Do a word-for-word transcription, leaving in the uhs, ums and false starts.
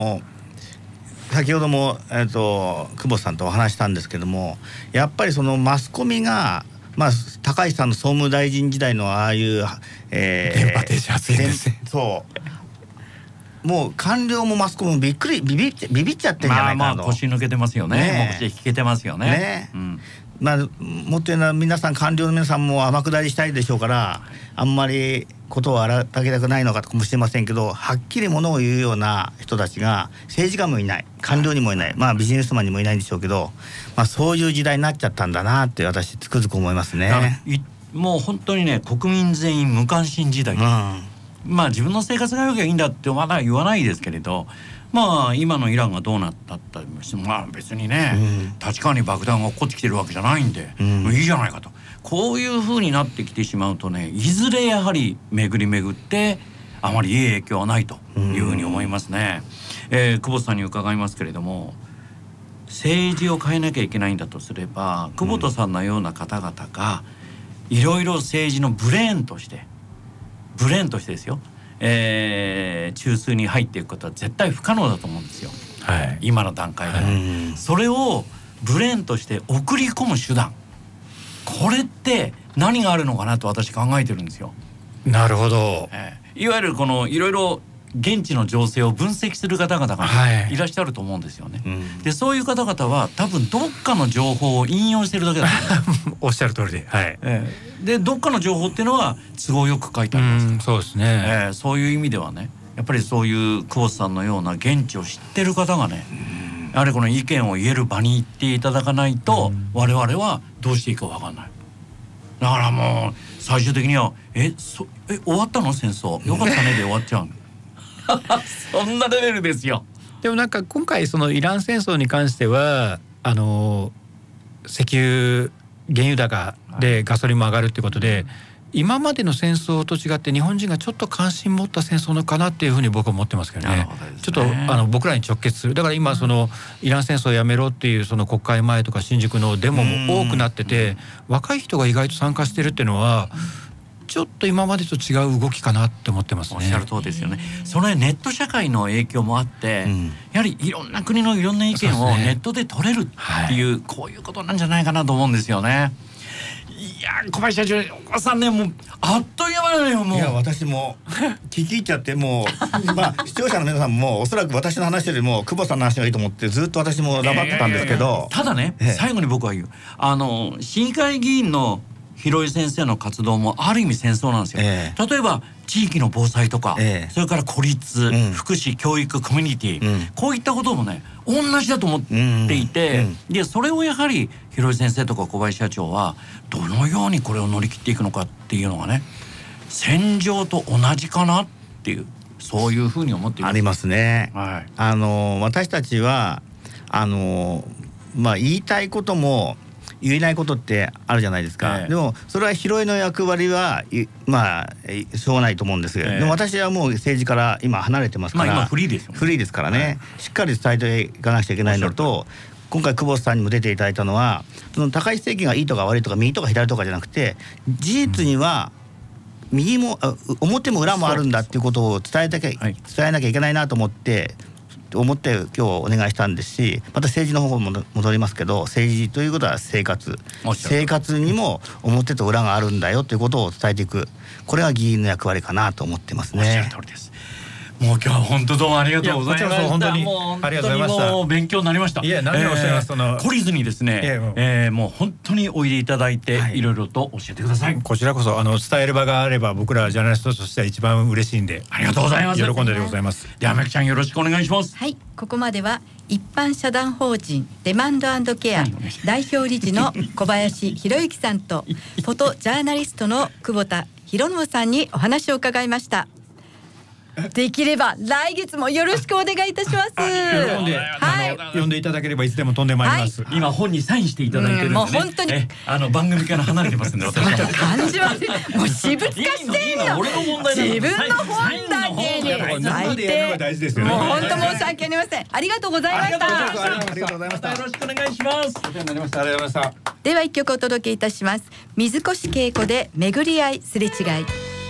先ほども、えー、と久保さんとお話したんですけども、やっぱりそのマスコミが、まあ、高市さんの総務大臣時代のああいう、えー、 電波停止発言ですね。 そうもう官僚もマスコミもびっくりビビっビビっちゃってんじゃないかなと。 まあまあ腰抜けてますよね。 ね目視引けてますよね。 ね、 うんまあ、もっと言うのは皆さん官僚の皆さんも天下りしたいでしょうから、あんまりことを荒げたくないのかもしれませんけど、はっきりものを言うような人たちが政治家もいない、官僚にもいない、まあビジネスマンにもいないんでしょうけど、まあ、そういう時代になっちゃったんだなって私つくづく思いますね。 もう本当にね、国民全員無関心時代、うん、まあ自分の生活が良きゃいいんだってまだ言わないですけれど、まあ今のイランがどうなったってまあ別にね、うん、立川に爆弾が起こってきてるわけじゃないんで、うん、いいじゃないかと、こういう風になってきてしまうとね、いずれやはり巡り巡ってあまりいい影響はないというふうに思いますね。うん、えー、久保田さんに伺いますけれども、政治を変えなきゃいけないんだとすれば、久保田さんのような方々がいろいろ政治のブレーンとしてブレーンとしてですよ、えー、中枢に入っていくことは絶対不可能だと思うんですよ、はい、今の段階では、はい、それをブレーンとして送り込む手段、これって何があるのかなと私考えてるんですよ。 なるほど、 えー、いわゆるこのいろいろ現地の情勢を分析する方々がいらっしゃると思うんですよね、はい、うん、でそういう方々は多分どっかの情報を引用してるだけだと思うおっしゃる通りで、はい、 えー、でどっかの情報っていうのは都合よく書いてありますから、うん、 そうですね、 えー、そういう意味ではね、やっぱりそういう久保田さんのような現地を知ってる方がね、うん、やはりこの意見を言える場に行っていただかないと、うん、我々はどうしていいか分かんない。だからもう最終的にはえそえ終わったの戦争よかったねで終わっちゃうそんなレベルですよ。 でもなんか今回そのイラン戦争に関してはあの石油原油高でガソリンも上がるってことで、はい、今までの戦争と違って日本人がちょっと関心持った戦争のかなっていうふうに僕は思ってますけど ね, どねちょっとあの僕らに直結する。だから今そのイラン戦争をやめろっていうその国会前とか新宿のデモも多くなってて、若い人が意外と参加してるっていうのはちょっと今までと違う動きかなって思ってますね。 おっしゃる通りですよね。それネット社会の影響もあって、うん、やはりいろんな国のいろんな意見をネットで取れるっていう、はい、こういうことなんじゃないかなと思うんですよね。いや小林社長、お母さんね、もうあっという間だよ。もういや私も聞き入っちゃってもうまあ視聴者の皆さんもおそらく私の話よりも久保さんの話がいいと思ってずっと私も黙ってたんですけど、 えー、ただね、えー、最後に僕は言う、あの市議会議員の広井先生の活動もある意味戦争なんですよ、えー、例えば地域の防災とか、えー、それから孤立、うん、福祉教育コミュニティ、うん、こういったこともね同じだと思っていて、うんうん、でそれをやはり広井先生とか小林社長はどのようにこれを乗り切っていくのかっていうのがね、戦場と同じかなっていう、そういうふうに思っています。 ありますね、 はい、 あの私たちはあの、まあ、言いたいことも言えないことってあるじゃないですか、ええ、でもそれは広いの役割はまあしょうがないと思うんですけど、ええ、でも私はもう政治から今離れてますから、 まあ、今フリーですよね。 フリーですからね、はい、しっかり伝えていかなくちゃいけないのと、今回久保田さんにも出ていただいたのは、その高市政権がいいとか悪いとか右とか左とかじゃなくて、事実には右も表も裏もあるんだっていうことを伝えたきゃ、はい、伝えなきゃいけないなと思って思って今日お願いしたんですし、また政治の方も戻りますけど、政治ということは生活、生活にも表と裏があるんだよということを伝えていく、これが議員の役割かなと思ってますね。 おっしゃる通りです。もう今日は本当どうもありがとうございました。 本当にありがとうございました。 もう勉強になりました。 いや何をおっしゃいます、 えー、 その懲りずにですね、えー、もう、えー、もう本当においでいただいて、はい、いろいろと教えてください。 こちらこそあの伝える場があれば僕らジャーナリストとしては一番嬉しいんで、 ありがとうございます。 喜んででございます。 ではめくちゃんよろしくお願いします。 はい、ここまでは一般社団法人デマンド&ケア代表理事の小林博之さんとフォトジャーナリストの久保田博信さんにお話を伺いました。できれば来月もよろしくお願いいたします。 呼んで、はい、呼んでいただければいつでも飛んでまいります、 はい、今本にサインしていただいてるんで、ね、 もう本当にあの番組から離れてますんで、私は感じます。もう私物化してんの。 俺の問題だ。 自分の本だけに最低。大事ですよね。 もう本当申し訳ありません。ありがとうございました。 ありがとうございました。 よろしくお願いします。 お世話になりました。ありがとうございました。 では一曲お届けいたします。水越恵子で巡り合いすれ違い。